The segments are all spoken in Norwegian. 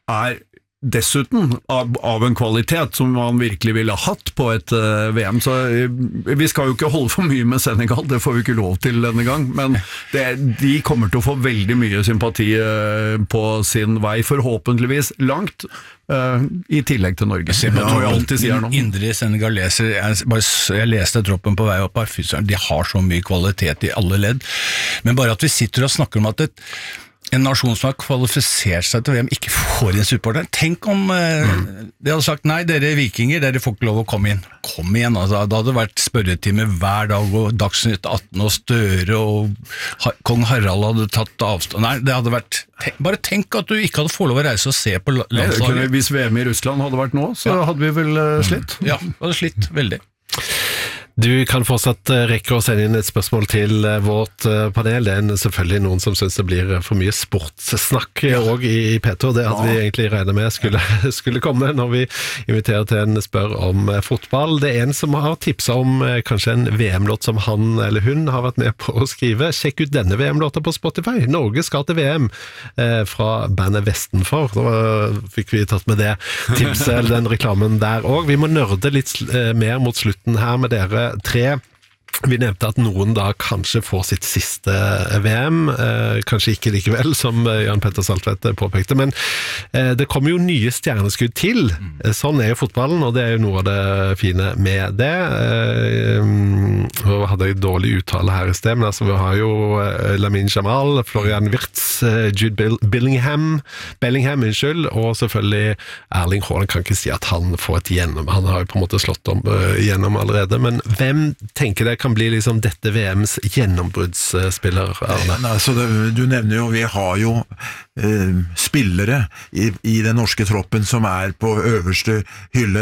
dessuten av en kvalitet som man virkelig ville ha hatt på et VM, så vi skal jo ikke holde for mye med Senegal, det får vi ikke lov til denne gang, men de kommer til å få veldig mye sympati på sin vei, forhåpentligvis langt, i tillegg til Norge. Jeg alltid indre senegaleser, jeg leste troppen på vei opp her, de har så mye kvalitet i alle ledd, men bare at vi sitter og snakker om at en nasjon som har kvalifisert seg til VM ikke får en supporter. Tenk om de hadde sagt, nei, dere vikinger, dere får ikke lov å komme inn. Kom igjen, altså. Det hadde vært spørretime hver dag, og Dagsnytt 18 og Støre, og Kong Harald hadde tatt avstand. Nei, det hadde vært... Bare tenk at du ikke hadde fått lov å reise og se på landslaget. Hvis VM i Russland hadde vært nå, så hadde vi vel slitt. Ja, hadde slitt veldig. Du kan fortsatt rekke å sende inn et spørsmål til vårt panel. Det selvfølgelig noen som synes det blir for mye sportssnakk også i P2. Det hadde vi egentlig regnet med skulle komme når vi inviterer til en spør om fotball. Det en som har tipset om kanskje en VM-låt som han eller hun har vært med på å skrive. Sjekk ut denne VM-låta på Spotify. Norge skal til VM fra bandet Vestenfor. Da fikk vi tatt med det tipset, eller den reklamen der også. Vi må nørde litt mer mot slutten her med dere tre. Vi nevnte at noen da kanskje får sitt siste VM, kanskje ikke likevel, som Jan Petter Saltvedt påpekte, men det kommer jo nye stjerneskudd til. Sånn jo fotballen, og det jo noe av det fine med det. Og hadde jeg dårlig uttale her i sted, men altså vi har jo Lamine Jamal, Florian Wirtz, Jude Bellingham, og selvfølgelig Erling Haaland. Kan ikke si at han får et gjennom, han har jo på en måte slått om gjennom allerede, men hvem tenker det kan bli liksom dette VMs gjennombruddsspiller, Arne? Altså du nevner jo, vi har jo spillere i den norske troppen som på øverste hylle,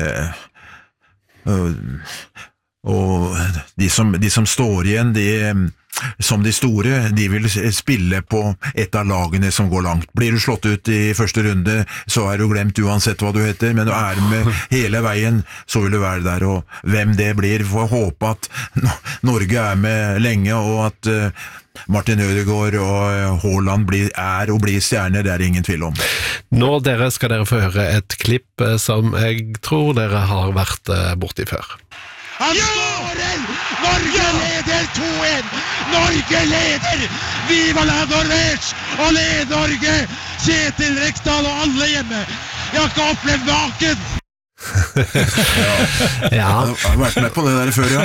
og de som står igjen, som de store, de vil spille på et av lagene som går langt. Blir du slått ut i første runde, så du glemt uansett hva du heter, men du med hele veien, så vil du være der, og hvem det blir, får håpe at Norge med lenge, og at Martin Ødegaard og Haaland blir stjerner, det ingen tvil om. Nå skal dere få høre et klipp som jeg tror dere har vært borti før. Han skårer! Norge leder 2-1! Norge leder! Viva la Norvège! Og led Norge! Kjetil Rekdal og alle hjemme! Jeg har ikke opplevd maken! Jeg har vært med på det der før,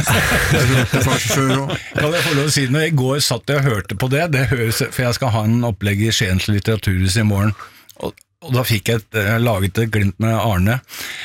Kan jeg få lov å si det? Når jeg i går satt og hørte på det høres, for jeg skal ha en opplegg i Skiens litteraturhus i morgen, og da fikk jeg laget et glimt med Arne,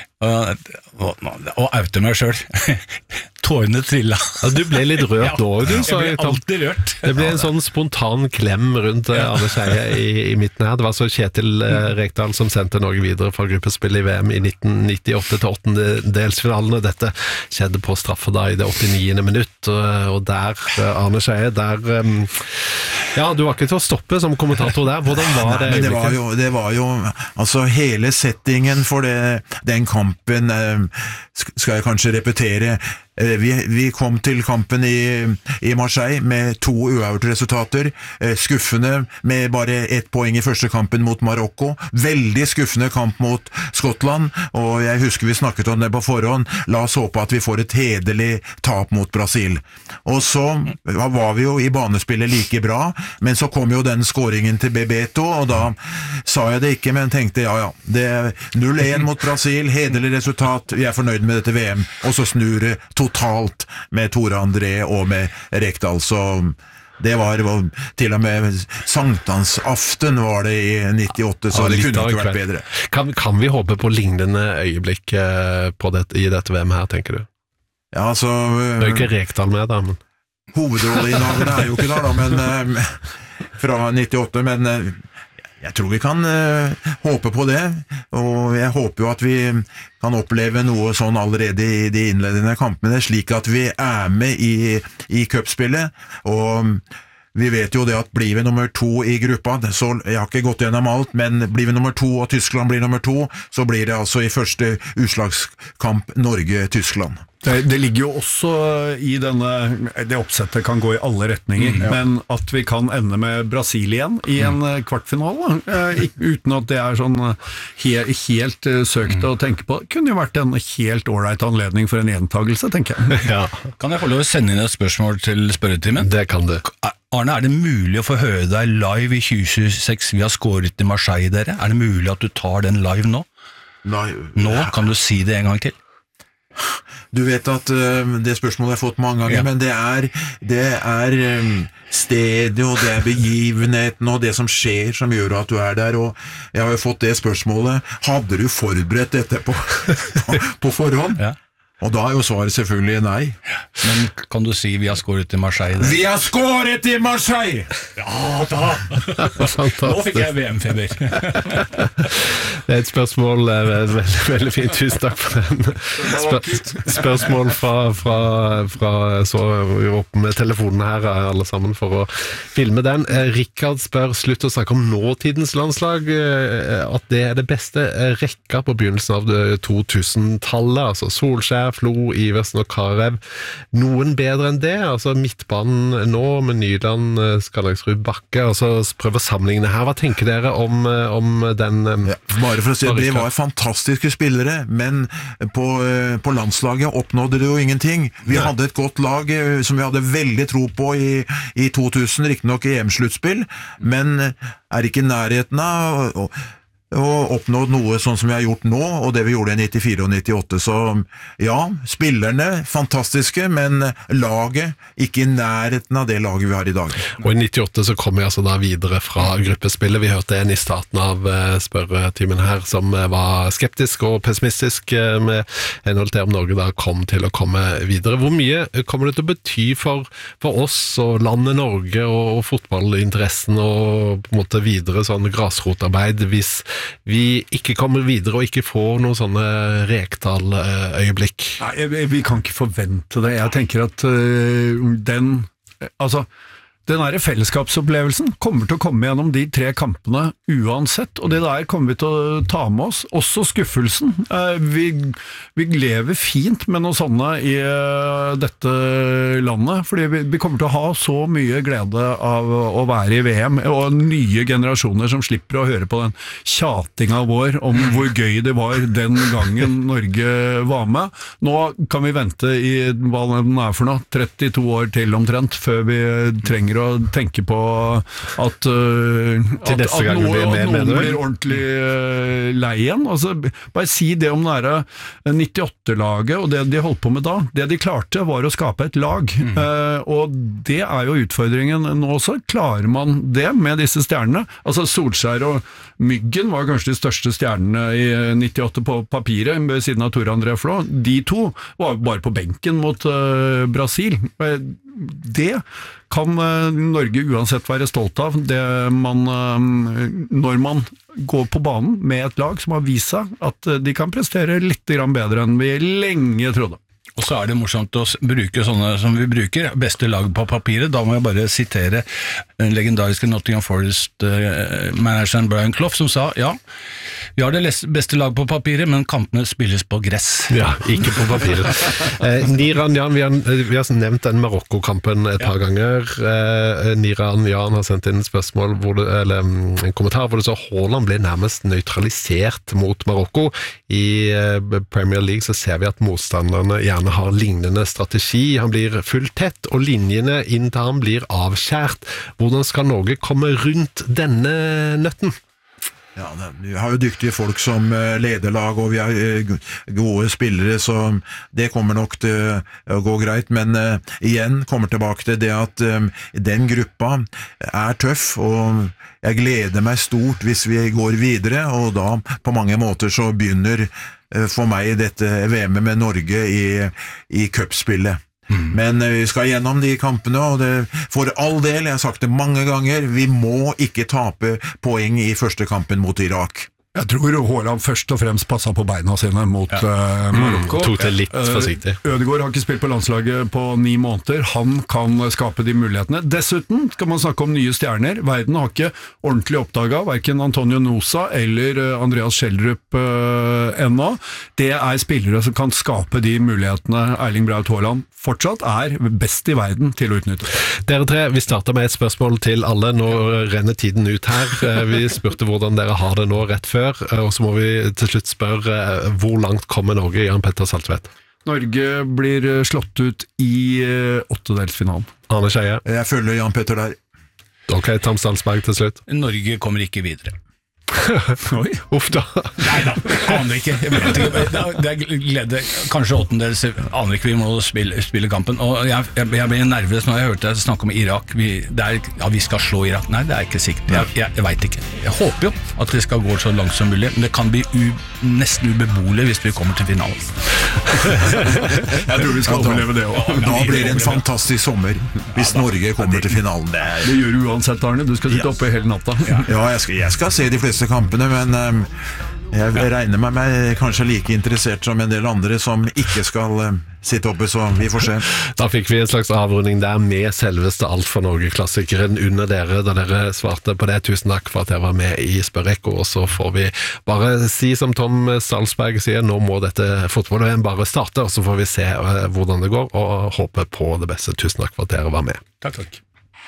og aute meg selv. Tårene trilla. Ja, du ble litt rørt nå, du. Jeg ble alltid rørt. Det ble en sånn spontan klem rundt Arne Skeie i midten her. Det var så Kjetil Rekdal som sendte Norge videre fra gruppespill i VM i 1998 til 8-delsfinalen, og dette skjedde på straffe da i det 89. minutt, og der, Arne Skeie, du var ikke til å stoppe som kommentator der. Hvordan var det? Nei, det var jo altså hele settingen for den kampen skal jeg kanskje repetere. Vi kom til kampen i Marseille med 2 uavgjorte resultater, skuffende med bare 1 poeng i første kampen mot Marokko, veldig skuffende kamp mot Skottland, og jeg husker vi snakket om det på forhånd, la oss håpe at vi får et hederlig tap mot Brasil. Og så var vi jo i banespillet like bra, men så kom jo den skåringen til Bebeto, og da sa jeg det ikke, men tenkte det 0-1 mot Brasil, hederlig resultat, vi fornøyd med dette VM, og så snur det totalt med Tore André og med Rekdal, så det var til og med sankthansaften var det i 98, så det kunne ikke vært bedre. Kan vi håpe på lignende øyeblikk i dette VM her, tenker du? Ja, altså... Det ikke Rekdal med da, men... Hovedrolleinnehaverne jo ikke der da, men fra 98, men... Jeg tror vi kan håpe på det, og jeg håper jo at vi kan oppleve noe sånn allerede i de innledende kampene, slik at vi med i cupspillet, og vi vet jo det at blir vi nummer 2 i gruppa, så jeg har ikke gått gjennom alt, men blir vi nummer 2 og Tyskland blir nummer 2, så blir det altså i første utslagskamp Norge-Tyskland. Det ligger jo også i det oppsettet kan gå i alle retninger, men at vi kan ende med Brasil igjen i en kvartfinale, uten at det er sånn helt søkt å tenke på, kunne jo vært en helt ålreit anledning for en gjentagelse, tenker jeg. Ja. Kan jeg få lov å sende inn et spørsmål til spørretimen? Det kan du. Arne, er det mulig å få høre deg live i 2026? Vi har skåret i Marseille, dere. Er det mulig at du tar den live nå? Nå kan du si det en gang til. Du vet at det spørsmålet jeg har fått mange ganger, men det er stedet og det er begivenheten og det som skjer som gjør at du er der, og jeg har jo fått det spørsmålet, hadde du forberedt dette på forhånd? Ja. Og da er jo svaret selvfølgelig nei. Men kan du si vi har skåret i Marseille? Vi har skåret i Marseille! Ja da! Nå fikk jeg VM-feber. Det er et spørsmål, veldig fint, tusen takk for den. Spørsmål fra så vi opp med telefonen her, alle sammen, for å filme den. Rikard spør, slutt å snakke om nåtidens landslag, at det er det beste rekka på begynnelsen av 2000-tallet, altså Solskjær, Flo, Iversen og Karev. Noen bedre enn det, altså midtbanen nå med Nyland, Skallagsrud, Bakke, altså prøv å sammenligne her. Hva tenker dere om den? Bare for å si, det var fantastiske spillere, men på landslaget oppnådde det jo ingenting. Vi hadde et godt lag som vi hadde veldig tro på i 2000, riktig nok i EM-sluttspill, men er ikke i nærheten av og oppnådd noe sånn som vi har gjort nå, og det vi gjorde i 94 og 98, så ja, spillerne fantastiske, men laget ikke i nærheten av det laget vi har i dag. Og i 98 så kom vi altså da videre fra gruppespillet. Vi hørte en i starten av spørretimen her som var skeptisk og pessimistisk med henhold til om Norge da kom til å komme videre. Hvor mye kommer det til å bety for oss og landet Norge og fotballinteressen og på en måte videre sånn grasrotarbeid hvis vi ikke kommer videre og ikke får noen sånne rektal-øyeblikk? Nei, vi kan ikke forvente det. Jeg tenker at den der fellesskapsopplevelsen kommer til å komme gjennom de 3 kampene uansett, og det der kommer vi til å ta med oss. Også skuffelsen. Vi lever fint med noe sånne i dette landet, fordi vi kommer til å ha så mye glede av å være i VM, og nye generasjoner som slipper å høre på den tjatinga vår om hvor gøy det var den gangen Norge var med. Nå kan vi vente i hva den er for noe, 32 år til omtrent, før vi trenger å tenke på at noen blir ordentlig lei igjen. Altså, bare si det om nære 98-laget og det de holdt på med da. Det de klarte var å skape et lag, og det er jo utfordringen nå også. Klarer man det med disse stjernene? Altså Solskjær og Myggen var kanskje de største stjernene i 98 på papiret, ved siden av Tor André Flå. De 2 var bare på benken mot Brasil. Det kan Norge uansett være stolt av, når man går på banen med et lag som har vist seg at de kan prestere litt bedre enn vi lenge trodde. Og så er det morsomt å bruke sånne som vi bruker, beste lag på papiret. Da må jeg bare sitere den legendariske Nottingham Forest-manageren Brian Clough, som sa, ja, vi har det beste lag på papiret, men kampene spilles på gress. Ja, ikke på papiret. Niran Jan, vi har nevnt den Marokko-kampen et par ganger. Niran Jan har sendt inn spørsmål, en kommentar hvor det så Haaland ble nærmest nøytralisert mot Marokko. I Premier League så ser vi at motstanderne gjerne har lignende strategi. Han blir fullt tett, og linjene inn til han blir avskjært. Hvordan skal Norge komme rundt denne nøtten? Ja, vi har jo dyktige folk som lederlag, og vi har gode spillere, så det kommer nok til å gå greit, men igjen kommer tilbake til det at den gruppa er tøff, og jeg gleder meg stort hvis vi går videre, og da på mange måter så begynner for meg dette VM med Norge i cupspillet. Men vi skal gjennom de kampene, og for all del, jeg har sagt det mange ganger, vi må ikke tape poeng i første kampen mot Irak. Jeg tror Haaland først og fremst passet på beina sine mot Marokko. Tok det litt forsiktig. Ødegaard har ikke spilt på landslaget på 9 måneder. Han kan skape de mulighetene. Dessuten skal man snakke om nye stjerner. Verden har ikke ordentlig oppdaget hverken Antonio Nusa eller Andreas Schjelderup ennå. Det spillere som kan skape de mulighetene Erling Braut Haaland fortsatt best i verden til å utnytte. Dere tre, vi starter med et spørsmål til alle. Nå renner tiden ut her. Vi spurte hvordan dere har det nå rett før. Og så må vi til slutt spørre hvor langt kommer Norge, Jan Petter Saltvedt? Norge blir slått ut i 8-delsfinalen. Arne Skeie? Jeg følger Jan Petter der. Ok, Tom Salzberg til slutt. Norge kommer ikke videre. Oi, uff da. Neida, aner ikke. Jeg vet ikke. Det glede. Kanskje 8-dels, aner ikke, vi må spille kampen. Og jeg ble nervøs når jeg hørte deg snakke om Irak. Vi skal slå Irak. Nei, det ikke sikkert. Jeg vet ikke. Jeg håper jo at det skal gå så langt som mulig, men det kan bli nesten ubeboelig hvis vi kommer til finalen. Jeg tror vi skal overleve det også. Da blir det en fantastisk sommer hvis Norge kommer til finalen. Det gjør du uansett, Arne. Du skal sitte oppe hele natta. Ja, jeg skal se de fleste kampene, men jeg regner med meg kanskje like interessert som en del andre som ikke skal sitte oppe, så vi får se. Da fikk vi en slags avrunding der med selveste Alt for Norge-klassikeren under dere, da dere svarte på det. Tusen takk for at jeg var med i Spørrekko, og så får vi bare si som Tom Salzberg sier, nå må dette fotball-VM bare starte, og så får vi se hvordan det går, og håpe på det beste. Tusen takk for at dere var med. Takk.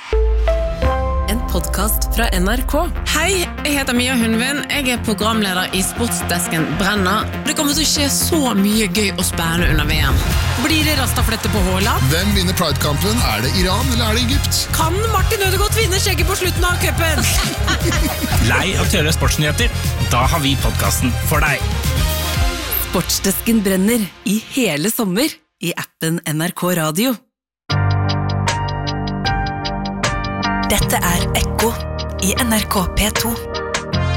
En podcast fra NRK. Hei, jeg heter Mia Hundvin. Jeg programleder i Sportsdesken Brenner. Det kommer til å skje så mye gøy og spennende under VM. Blir det rastaflette på Haaland? Hvem vinner Pride-kampen? Det Iran eller det Egypt? Kan Martin Ødegaard vinne skjegget på slutten av cupen? Lei av tørre sportsnyheter? Da har vi podcasten for deg. Sportsdesken Brenner i hele sommer i appen NRK Radio. Dette Ekko i NRK P2.